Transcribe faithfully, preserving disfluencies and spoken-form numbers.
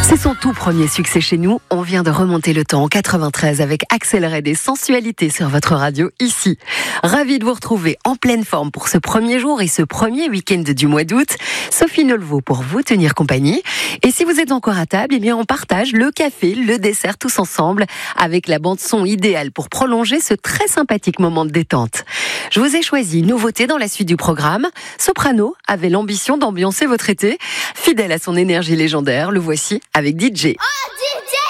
C'est son tout premier succès chez nous. On vient de remonter le temps en quatre-vingt-treize avec Accéléré des sensualités sur votre radio ici. Ravi de vous retrouver en pleine forme pour ce premier jour et ce premier week-end du mois d'août. Sophie Nolveau pour vous tenir compagnie. Et si vous êtes encore à table, eh bien on partage le café, le dessert tous ensemble avec la bande son idéale pour prolonger ce très sympathique moment de détente. Je vous ai choisi une nouveauté dans la suite du programme. Soprano avait l'ambition d'ambiancer votre été. Fidèle à son énergie légendaire, le voici avec D J. Oh, D J!